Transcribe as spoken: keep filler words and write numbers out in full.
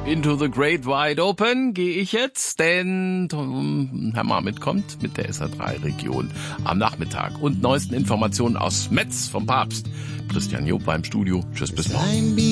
Into the Great Wide Open gehe ich jetzt, denn um, Herr Marmit kommt mit der S R drei Region am Nachmittag und neuesten Informationen aus Metz vom Papst. Christian Job beim Studio. Tschüss, bis morgen.